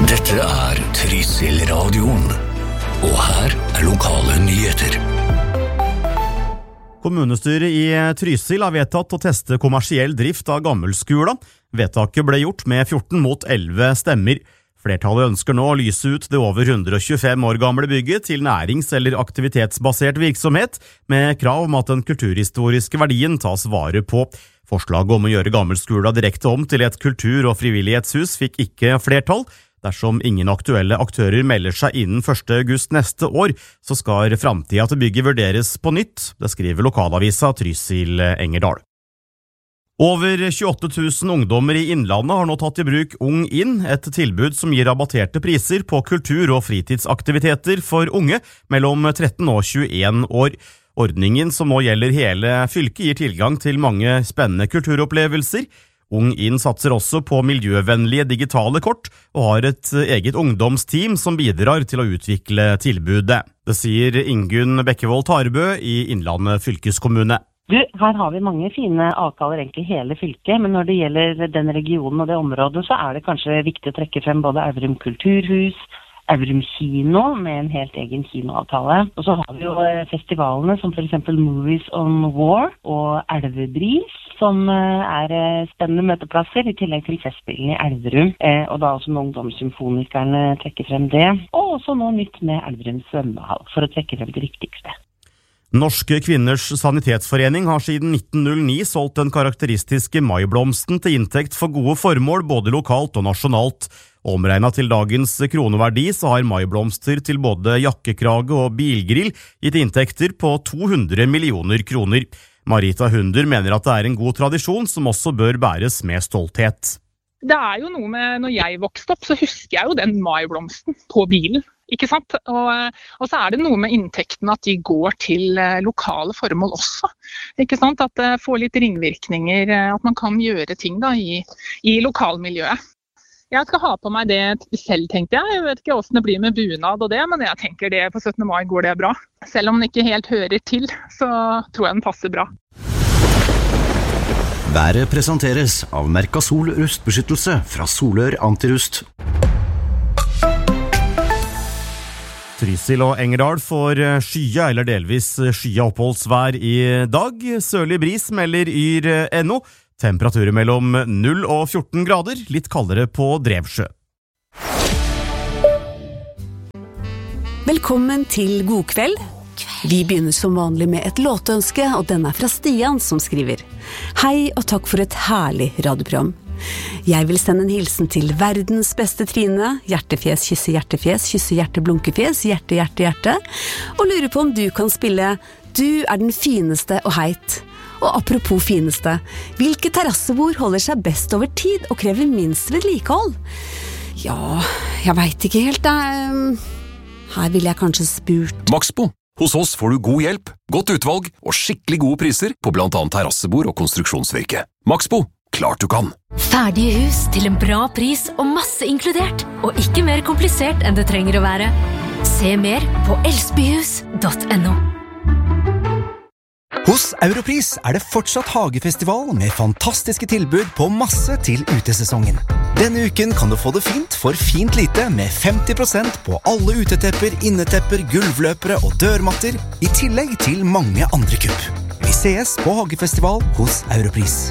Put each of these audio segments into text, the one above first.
Dette Trysil-radioen, og her lokale nyheter. Kommunestyret i Trysil har vedtatt å teste kommersiell drift av gammelskula. Vedtaket ble gjort med 14 mot 11 stemmer. Flertallet ønsker nå å lyse ut det over 125 år gamle bygget til nærings- eller aktivitetsbasert virksomhet, med krav om at den kulturhistoriske verdien tas vare på. Forslaget om å gjøre gammelskula direkte om til et kultur- og frivillighetshus fikk ikke flertall. Dersom ingen aktuelle aktører melder seg innen 1. august neste år, så skal fremtiden til bygget vurderes på nytt, det skriver lokalavisa Trysil-Engerdal. Over 28 000 ungdommer i Innlandet har nå tatt i bruk Ung Inn, et tilbud som gir rabatterte priser på kultur- og fritidsaktiviteter for unge mellom 13 og 21 år. Ordningen, som nå gjelder hele fylket, gir tilgang til mange spennende kulturopplevelser. Ung Inn satser også på miljøvennlige digitale kort, og har et eget ungdomsteam som bidrar til å utvikle tilbudet. Det sier Ingunn Bekkevold Tarbø i Innlandet fylkeskommune. Her har vi mange fine avtaler egentlig i hele fylket, men når det gjelder den regionen og det området, så det kanskje viktig å trekke frem både Elverum kulturhus, Elverum kino med en helt egen kinoavtale. Og så har vi jo festivalene som for eksempel Movies on War og Elvebris, som spennende møteplasser, i tillegg til festspillene i Elverum. Og da også når ungdomssymfonikerne trekker frem det. Og også noe nytt med Elverum svømmehall, for å trekke frem det viktigste. Norske Kvinners Sanitetsforening har siden 1909 solgt den karakteristiske maiblomsten til inntekt for gode formål, både lokalt og nasjonalt. Omregnet til dagens kroneverdi så har maiblomster til både jakkekrage og bilgrill gitt inntekter på 200 millioner kroner. Marita Hunder mener at det en god tradisjon som også bør bæres med stolthet. Det jo noe med, når jeg vokste opp, så husker jeg jo den maiblomsten på bilen, ikke sant? Og så det noe med inntekten at de går til lokale formål også, ikke sant? At det får litt ringvirkninger, at man kan gjøre ting da i lokalmiljøet. Jeg skal ha på meg det selv, tenkte jeg. Jeg vet ikke hvordan det blir med bunad og det, men jeg tenker det på 17. mai går det bra. Selv om den ikke helt hører til, så tror jeg den passer bra. Været presenteres av Mercasol rustbeskyttelse fra Solør Antirust. Trysil og Engerdal får skya eller delvis skya oppholdsvær i dag. Sørlig bris melder Yr.no. Temperaturer mellom 0 og 14 grader, litt kaldere på Drevsjø. Velkommen til God kveld. Vi begynner som vanlig med et låtønske, og den fra Stian som skriver: Hei og takk for et herlig radioprogram. Jeg vil sende en hilsen til verdens beste Trine, hjertefjes, kysse hjerte, blunkefjes, hjerte, hjerte, hjerte, og lurer på om du kan spille Du den fineste og heit. Og apropos fineste, hvilke terrassebord holder seg best over tid og krever minst vedlikehold? Ja, jeg vet ikke helt. Her vil jeg kanskje spurt. Maxbo. Hos oss får du god hjelp, godt utvalg og skikkelig gode priser på blant annet terrassebord og konstruksjonsvirke. Maxbo. Klart du kan. Ferdige hus til en bra pris og masse inkludert, og ikke mer komplisert enn det trenger å være. Se mer på elsbyhus.no. Hos Europris det fortsatt hagefestival med fantastiske tilbud på masse til utesesongen. Denne uken kan du få det fint for fint lite med 50% på alle utetepper, innetepper, gulvløpere og dørmatter, i tillegg til mange andre kupp. Vi ses på hagefestival hos Europris.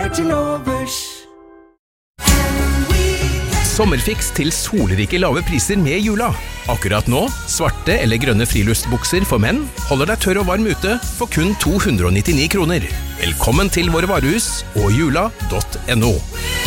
Sommerfiks til solrike lave priser med jula. Akkurat nå, svarte eller grønne friluftsbukser for menn holder deg tørr og varm ute for kun 299 kroner. Velkommen til våre varehus og jula.no.